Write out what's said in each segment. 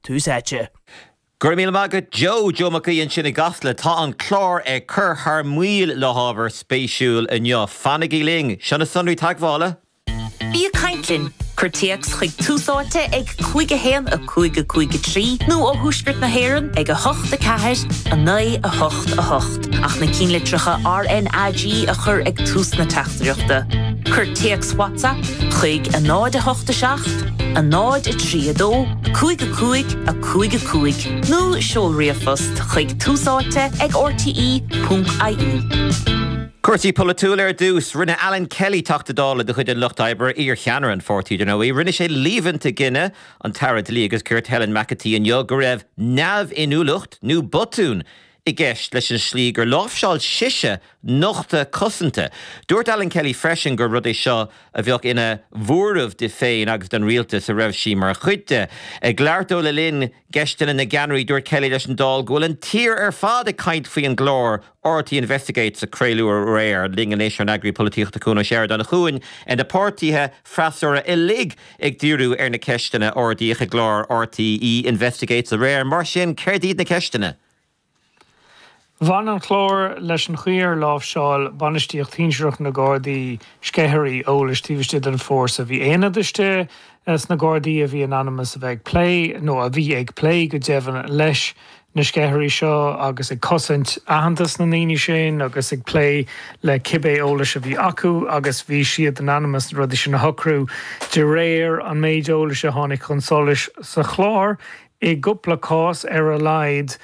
túsáte. Gurmíl magad Joe Macaíonn sin gasla tá an chlár cur haar muil le hábhar spéisiúil inniu fannaigí ling sena sunraí taghála. Bí Caintlin, Curteax chuig túsáte ag 5 a 5 nó ó thuaisgurt na hÉireann ag 8 a 9 a 8. Ach na cínlitricha RNAG a chur ag tús na teachtareachta. Curteax WhatsApp chuig a 9 a 8 a 9 a 3 a 2 a 5 nó seolriafust chuig túsáte ag rte.ie. Cuirtí polatúil dús rinne Alan Kelly tachtadála de chuid an Lochtaibir ar cheanar an 40 rinne sé líbhaint a gine an tarad lí agus cuirt Helen McAtee an go raibh neamh inúlacht nó botún I gceist leis an slí gur lámhseáil siise nochta cosanta. Dúirt Alan Kelly freisin gur rud é seo a bheoh ina bhuairmh de féin agus don rialtas a raibh sí mar chuide. Ag leartó le linn geistina na ganraí dúirt Kelly leis an dál ghfuil an tír ar fad a caint faoi an glór RT investigates a créilú a réir ling an éisio an agri polítíochta cúna séir don na chuin en de pártíthe freasúra I lig ag dúrú ar na ceistina RT a glór RTE investigates a réir mar sin céirdíad na ceistina. Van an chlór leis an chuir lámhseáil banistíocht tínseireach na Gardaí scéthirí ólas tíbhaiste an fós a bhí éanaiste as na Gardaí a bhí anonymous a bheith play nó a bhí ag play go deimhin leis na scéthirí seo agus ag cosint ahantas na naoine sin agus ag play le cibé ólas a bhí acu agus bhí siad anonymous rudí sin na hocrú de réir an méid ólas a tháinig chun solas sa chlár I gopla cás ar a laid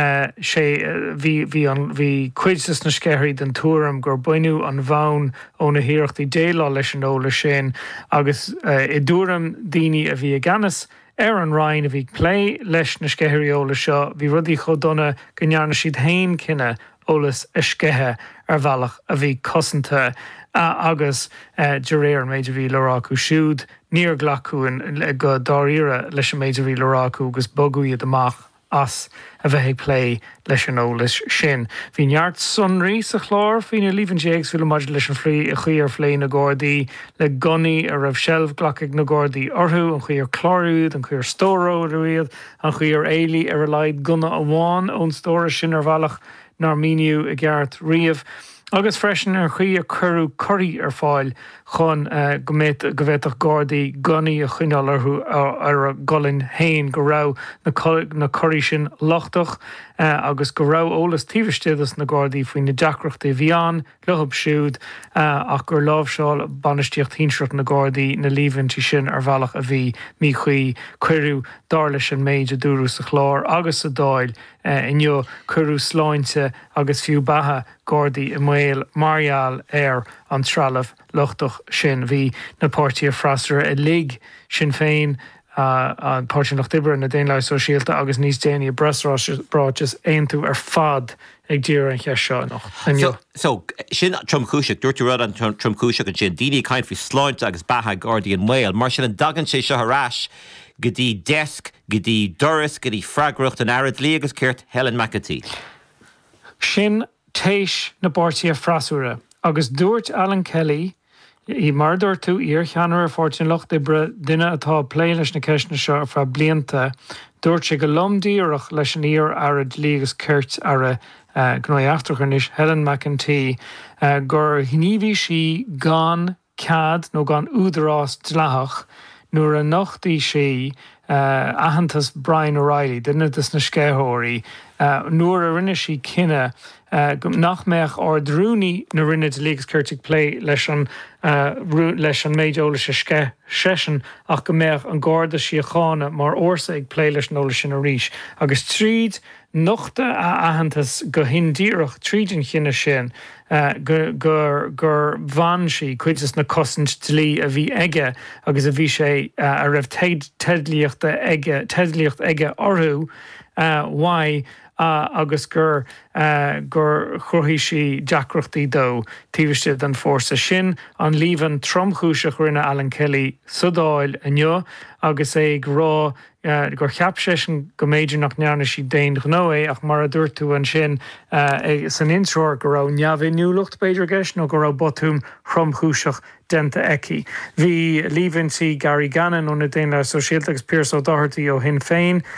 hí cuidas na scéthirí den túram gur buinú an bhain ó na hiíochtaí déile leis an óla sin agus I dúram daoine a bhí a ganas ar an Ryan a bhí lé leis na scéthirí óla seo bhí rudí chodonna go ndearna siad hain cinenne ólas a scéthe ar bhealach a bhí cosanta agus de réir méidir bhí leráú siúd níor ghlacuúin go dáíire leis an méidir bhí leráú agus boguíad amach as a bheith play leis an ólas sin. Bhí neart sunraí sa chlár hí na líbhann séags bhfuil maid leis an a chuir flé na Gardaí le gonaí a raibh seilbh ghlacaigh na Gardaí orthú an chuir chlárúd an chuir stóró riad an chuir éilí ar a laid gona amháin ón stóra sin ar bhealach nar míniú a gceart riamh. Agus freisin ar chuí a curú choirí ar fáil chun go bhhéach Gardaí gonaí a chuineáil ar a golinn hain go rah na choirí sin lochtach agus go rah ólas tíbhaisteidas na Gardaí faoin na deacreachtaí bhíán lethab siúd ach gur lámhseáil banistíocht tínseireach na Gardaí na líbhantí sin ar bhealach a bhí mí chuí cuireadh dála sin méid a dúrú sa chlár agus a dáil inniu curú sláinte agus fiú batha Gardaí I mhaol marial ar an trealamh lochtach sin bhí na páirtí a freasúra I lig sin féin an páirtí nach dibre na déanlaigh sosiálta agus níos déanaí bráis aontu ar fad ag dtír an cheis seo nach. So sin tromchúiseach dúirtú rud an tromchúiseach an sin daoine caint faoi sláinte agus batha Gardaí an mhaol mar sin an dagan sé seo arás go dtí desk, go dtí doras, go dtí freagracht an airad lí agus ceirt Helen McAtee. Sin téis na báirtí a freasúra agus dúirt Alan Kelly I mar dúirt tú ar cheanar a fáirtin Loch Dibre duine atá plé leis na ceisna seo ar feadh blianta dúirt sé go lomdíoch leis an íor airad lí agus ceirt ar a gnáíachtarchanis Helen McAtee gur hníomhí sí gan cad nó gan údarrás dleach nuair a nachtaí sí ahantas Brian O'Reilly duine dus na scéthirí nuair a rinne sí cinenne nach meach ar drúní na rinne de lígus ceirteach play leis an méid ólas a sesin ach go meach an Garda sí a chána mar orsa ag play leis an ólas sin a ríis agus tríd nochta a ahantas go hindíireach trídin chinne sin gur bhain sí cuidas na cosint lí a bhí aige agus a bhí sé a raibh tedlíocht aige orthú why agus gur chruthí sí deacreachtaí dó tíbhaiste an fórsa sin an líbhan tromchúiseach rinne Alan Kelly sudáil inniu agus ag rá gur cheap sésin go méidir nach nearna sí déon gnó ach mar a dúirtú an sin san introir go raibh neamhíniuúlacht beidir gceist nó go raibh botúm tromchúiseach denta eici. Bhí líbhann sí Gary Gannon ó na déanla sosiálta agus Pierce O'Doherty ó hin féin